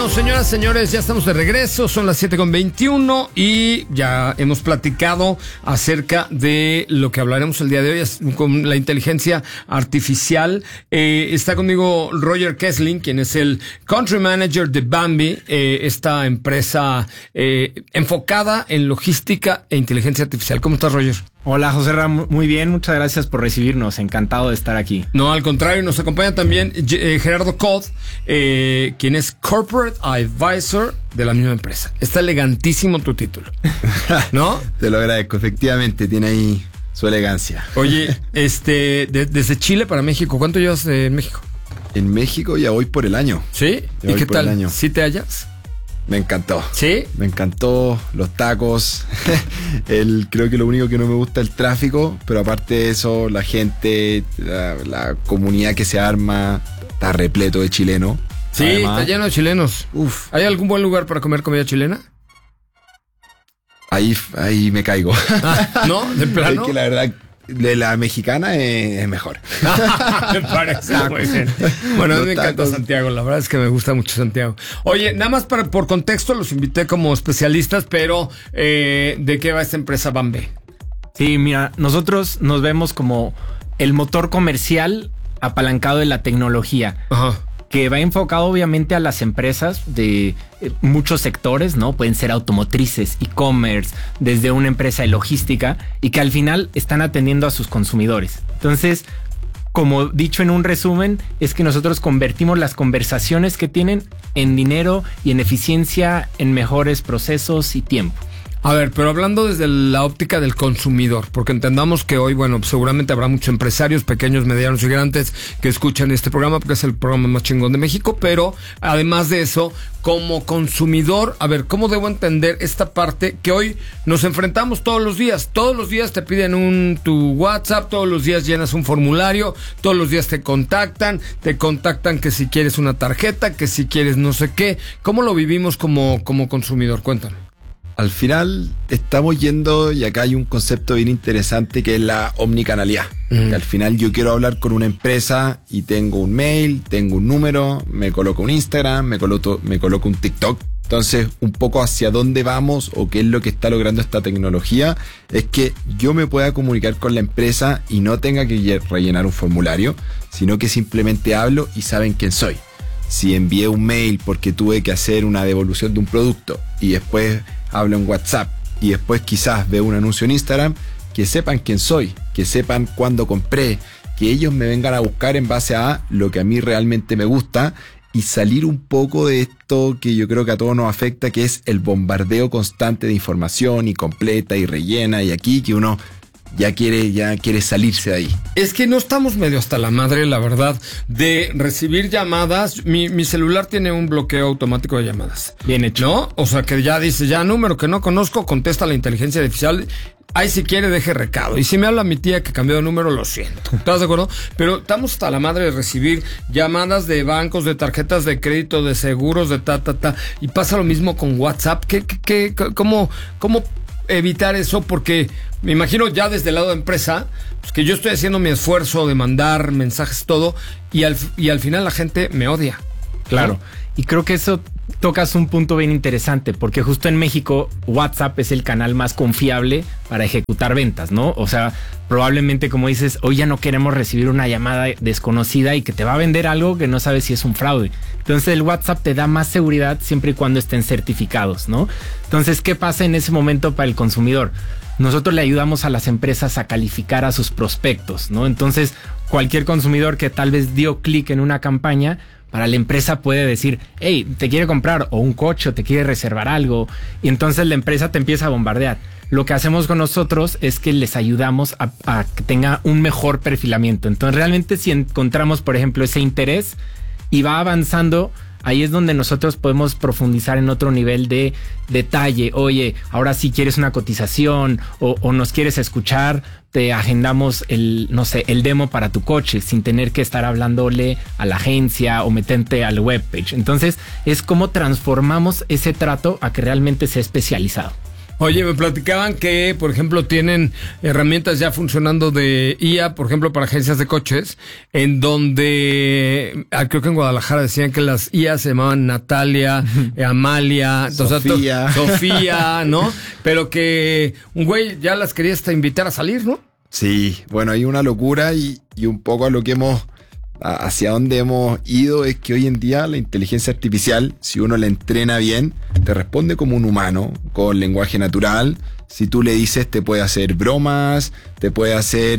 Bueno, señoras, señores, ya estamos de regreso, son las 7:21 y ya hemos platicado acerca de lo que hablaremos el día de hoy con la inteligencia artificial. Está conmigo Roger Kessling, quien es el Country Manager de Bambi, esta empresa enfocada en logística e inteligencia artificial. ¿Cómo estás, Roger? Hola, José Ram, muy bien, muchas gracias por recibirnos, encantado de estar aquí. No, al contrario, nos acompaña también Gerardo Cod, quien es Corporate Advisor de la misma empresa. Está elegantísimo tu título, ¿no? Te lo agradezco, efectivamente, tiene ahí su elegancia. Oye, desde Chile para México, ¿cuánto llevas en México? En México ya voy por el año. ¿Sí? Ya ¿Y qué tal? Año. ¿Sí te hallas? Me encantó. ¿Sí? Me encantó los tacos. Creo que lo único que no me gusta es el tráfico, pero aparte de eso, la gente, la comunidad que se arma, está repleto de chilenos. Sí, además, está lleno de chilenos. Uf. ¿Hay algún buen lugar para comer comida chilena? Ahí me caigo. ¿No? ¿De plano? Es que la verdad, de la mexicana es mejor. Me parece muy bien. Bueno, a mí me encanta Santiago, la verdad es que me gusta mucho Santiago. Oye, nada más por contexto, los invité como especialistas, pero ¿de qué va esta empresa Bambi? Sí, mira, nosotros nos vemos como el motor comercial apalancado de la tecnología. Ajá. Que va enfocado obviamente a las empresas de muchos sectores, ¿no? Pueden ser automotrices, e-commerce, desde una empresa de logística y que al final están atendiendo a sus consumidores. Entonces, como dicho en un resumen, es que nosotros convertimos las conversaciones que tienen en dinero y en eficiencia, en mejores procesos y tiempo. A ver, pero hablando desde la óptica del consumidor, porque entendamos que hoy, bueno, seguramente habrá muchos empresarios, pequeños, medianos y grandes que escuchan este programa porque es el programa más chingón de México, pero además de eso, como consumidor, a ver, ¿cómo debo entender esta parte que hoy nos enfrentamos todos los días? Todos los días te piden tu WhatsApp, todos los días llenas un formulario, todos los días te contactan que si quieres una tarjeta, que si quieres no sé qué. ¿Cómo lo vivimos como consumidor? Cuéntame. Al final estamos yendo, y acá hay un concepto bien interesante que es la omnicanalidad. Que al final yo quiero hablar con una empresa y tengo un mail, tengo un número, me coloco un Instagram, me coloco un TikTok. Entonces, un poco hacia dónde vamos o qué es lo que está logrando esta tecnología es que yo me pueda comunicar con la empresa y no tenga que rellenar un formulario, sino que simplemente hablo y saben quién soy. Si envié un mail porque tuve que hacer una devolución de un producto y después hablo en WhatsApp y después quizás veo un anuncio en Instagram, que sepan quién soy, que sepan cuándo compré, que ellos me vengan a buscar en base a lo que a mí realmente me gusta y salir un poco de esto que yo creo que a todos nos afecta, que es el bombardeo constante de información y completa y rellena y aquí que uno ya quiere salirse de ahí. Es que no estamos medio hasta la madre, la verdad, de recibir llamadas. Mi celular tiene un bloqueo automático de llamadas. Bien hecho. ¿No? O sea, que ya dice, ya número que no conozco, contesta la inteligencia artificial. Ahí si quiere deje recado. Y si me habla mi tía que cambió de número, lo siento. ¿Estás de acuerdo? Pero estamos hasta la madre de recibir llamadas de bancos, de tarjetas de crédito, de seguros, de Y pasa lo mismo con WhatsApp. ¿Cómo evitar eso? Porque me imagino ya desde el lado de empresa, pues que yo estoy haciendo mi esfuerzo de mandar mensajes, todo, y al final la gente me odia. Claro. ¿No? Y creo que eso tocas un punto bien interesante, porque justo en México WhatsApp es el canal más confiable para ejecutar ventas, ¿no? O sea, probablemente, como dices, hoy ya no queremos recibir una llamada desconocida y que te va a vender algo que no sabes si es un fraude. Entonces el WhatsApp te da más seguridad siempre y cuando estén certificados, ¿no? Entonces, ¿qué pasa en ese momento para el consumidor? Nosotros le ayudamos a las empresas a calificar a sus prospectos, ¿no? Entonces, cualquier consumidor que tal vez dio clic en una campaña, para la empresa puede decir, hey, te quiere comprar o un coche o te quiere reservar algo. Y entonces la empresa te empieza a bombardear. Lo que hacemos con nosotros es que les ayudamos a que tenga un mejor perfilamiento. Entonces realmente si encontramos, por ejemplo, ese interés y va avanzando, ahí es donde nosotros podemos profundizar en otro nivel de detalle. Oye, ahora sí quieres una cotización o nos quieres escuchar, te agendamos el demo para tu coche sin tener que estar hablándole a la agencia o meterte al webpage. Entonces es como transformamos ese trato a que realmente sea especializado. Oye, me platicaban que, por ejemplo, tienen herramientas ya funcionando de IA, por ejemplo, para agencias de coches, en donde, creo que en Guadalajara decían que las IA se llamaban Natalia, Amalia, Sofía, ¿no? Pero que un güey ya las quería hasta invitar a salir, ¿no? Sí, bueno, hay una locura y un poco a lo que hacia dónde hemos ido es que hoy en día la inteligencia artificial, si uno la entrena bien, te responde como un humano, con lenguaje natural. Si tú le dices, te puede hacer bromas, te puede hacer...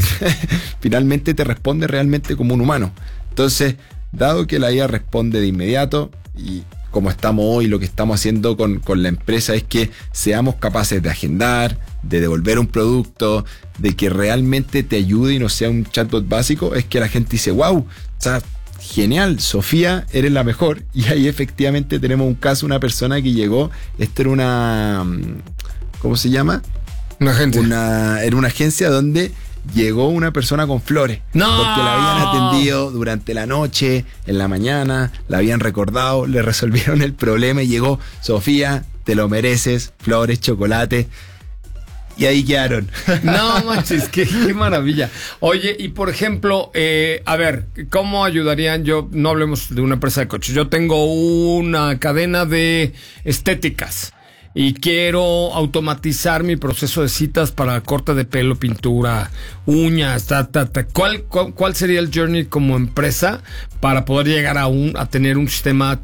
finalmente te responde realmente como un humano. Entonces, dado que la IA responde de inmediato, y como estamos hoy, lo que estamos haciendo con la empresa es que seamos capaces de agendar, de devolver un producto, de que realmente te ayude y no sea un chatbot básico, es que la gente dice, wow, o sea, genial, Sofía, eres la mejor. Y ahí efectivamente tenemos un caso, una persona que llegó, esto era una, ¿cómo se llama? Una agencia. Era una agencia donde llegó una persona con flores. ¡No! Porque la habían atendido durante la noche, en la mañana, la habían recordado, le resolvieron el problema y llegó, Sofía, te lo mereces, flores, chocolate. Y ahí quedaron. No manches, qué maravilla. Oye, y por ejemplo, a ver, ¿cómo ayudarían? No hablemos de una empresa de coches. Yo tengo una cadena de estéticas y quiero automatizar mi proceso de citas para corte de pelo, pintura, uñas, ¿Cuál sería el journey como empresa para poder llegar a tener un sistema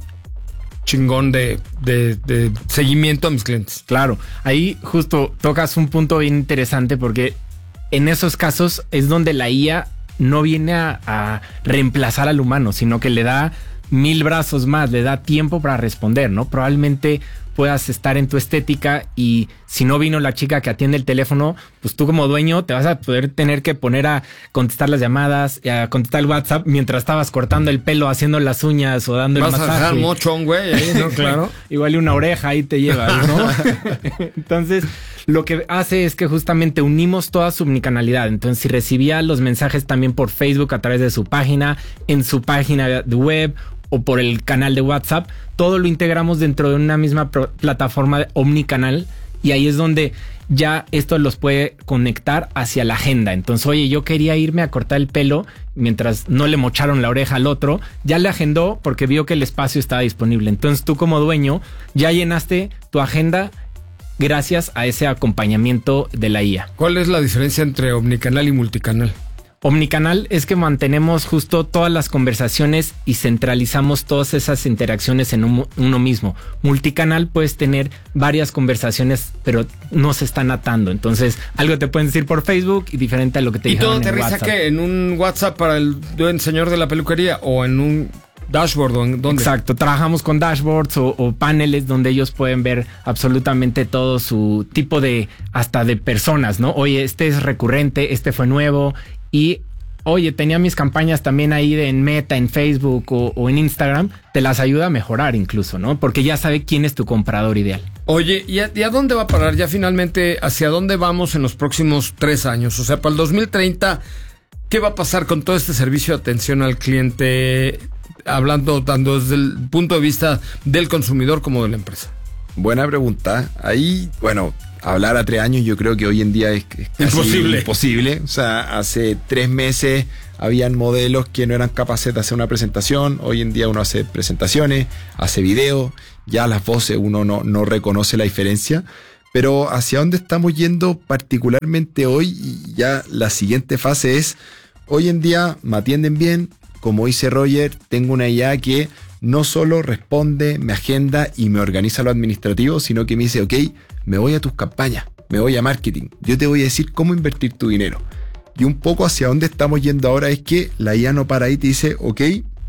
chingón de seguimiento a mis clientes? Claro, ahí justo tocas un punto bien interesante porque en esos casos es donde la IA no viene a reemplazar al humano, sino que le da 1000 brazos más, le da tiempo para responder, ¿no? Probablemente puedas estar en tu estética y si no vino la chica que atiende el teléfono, pues tú como dueño te vas a poder tener que poner a contestar las llamadas, a contestar el WhatsApp mientras estabas cortando el pelo, haciendo las uñas o dando el masaje. Vas a dejar mochón, güey, ahí, ¿no? Claro. Igual y una oreja ahí te llevas, ¿no? Entonces, lo que hace es que justamente unimos toda su omnicanalidad. Entonces, si recibía los mensajes también por Facebook a través de su página, en su página de web o por el canal de WhatsApp, todo lo integramos dentro de una misma plataforma omnicanal y ahí es donde ya esto los puede conectar hacia la agenda. Entonces, oye, yo quería irme a cortar el pelo mientras no le mocharon la oreja al otro, ya le agendó porque vio que el espacio estaba disponible. Entonces tú como dueño ya llenaste tu agenda gracias a ese acompañamiento de la IA. ¿Cuál es la diferencia entre omnicanal y multicanal? Omnicanal es que mantenemos justo todas las conversaciones y centralizamos todas esas interacciones en uno mismo. Multicanal puedes tener varias conversaciones, pero no se están atando. Entonces, algo te pueden decir por Facebook y diferente a lo que te dijeron en WhatsApp. ¿Y todo aterriza qué? ¿En un WhatsApp para el señor de la peluquería o en un dashboard? ¿Dónde? Exacto, trabajamos con dashboards o paneles donde ellos pueden ver absolutamente todo su tipo hasta de personas, ¿no? Oye, este es recurrente, este fue nuevo. Y, oye, tenía mis campañas también ahí en Meta, en Facebook o en Instagram. Te las ayuda a mejorar incluso, ¿no? Porque ya sabe quién es tu comprador ideal. Oye, ¿y a dónde va a parar ya finalmente? ¿Hacia dónde vamos en los próximos 3 años? O sea, para el 2030, ¿qué va a pasar con todo este servicio de atención al cliente? Hablando tanto desde el punto de vista del consumidor como de la empresa. Buena pregunta. Ahí, bueno, hablar a 3 años yo creo que hoy en día es imposible. O sea, hace 3 meses habían modelos que no eran capaces de hacer una presentación. Hoy en día uno hace presentaciones, hace video, ya las voces uno no reconoce la diferencia. Pero hacia dónde estamos yendo particularmente hoy, y ya la siguiente fase es, hoy en día me atienden bien, como dice Roger, tengo una IA que no solo responde, me agenda y me organiza lo administrativo, sino que me dice, ok, me voy a tus campañas, me voy a marketing, yo te voy a decir cómo invertir tu dinero. Y un poco hacia dónde estamos yendo ahora es que la IA no para ahí, te dice, ok,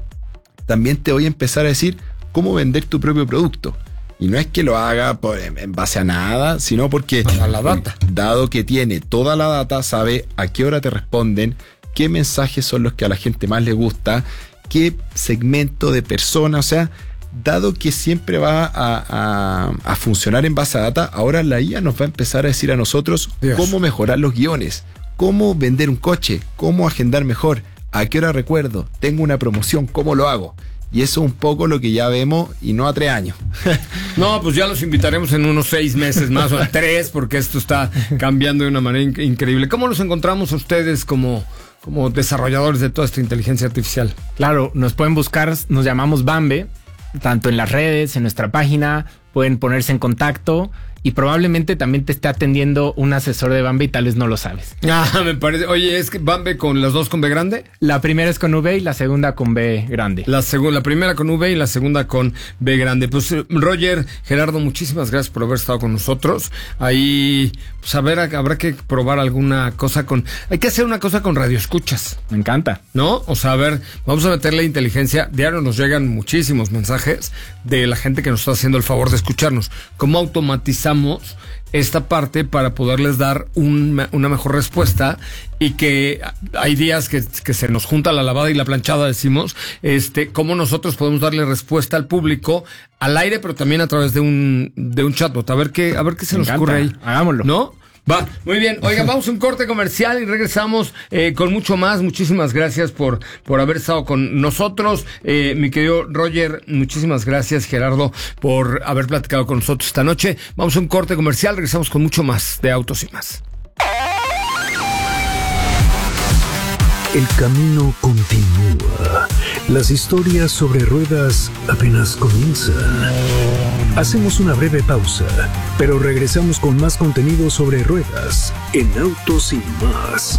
también te voy a empezar a decir cómo vender tu propio producto. Y no es que lo haga en base a nada, sino porque a la data. Dado que tiene toda la data, sabe a qué hora te responden, qué mensajes son los que a la gente más le gusta, qué segmento de personas. O sea, dado que siempre va a funcionar en base a data, ahora la IA nos va a empezar a decir a nosotros cómo mejorar los guiones, cómo vender un coche, cómo agendar mejor, a qué hora recuerdo, tengo una promoción, cómo lo hago. Y eso es un poco lo que ya vemos, y no a 3 años. No, pues ya los invitaremos en unos 6 meses más, o a 3, porque esto está cambiando de una manera increíble. ¿Cómo los encontramos a ustedes como desarrolladores de toda esta inteligencia artificial? Claro, nos pueden buscar, nos llamamos Bambe, tanto en las redes, en nuestra página, pueden ponerse en contacto. Y probablemente también te esté atendiendo un asesor de Bambe y tal vez no lo sabes. Me parece. Oye, ¿es que Bambe con las dos con B grande? La primera es con V y la segunda con B grande. La primera con V y la segunda con B grande. Pues Roger, Gerardo, muchísimas gracias por haber estado con nosotros. Ahí, pues a ver, habrá que probar alguna cosa hay que hacer una cosa con radioescuchas. Me encanta. ¿No? O sea, a ver, vamos a meterle inteligencia. Diario nos llegan muchísimos mensajes de la gente que nos está haciendo el favor de escucharnos. ¿Cómo automatizamos esta parte para poderles dar una mejor respuesta? Y que hay días que se nos junta la lavada y la planchada, decimos, cómo nosotros podemos darle respuesta al público al aire, pero también a través de un chatbot. A ver qué se nos ocurre ahí. Hagámoslo. ¿No? Va, muy bien. Oigan, vamos a un corte comercial y regresamos con mucho más. Muchísimas gracias por haber estado con nosotros. Mi querido Roger, muchísimas gracias, Gerardo, por haber platicado con nosotros esta noche. Vamos a un corte comercial, regresamos con mucho más de Autos y Más. El camino continúa. Las historias sobre ruedas apenas comienzan. Hacemos una breve pausa, pero regresamos con más contenido sobre ruedas en Autos y Más.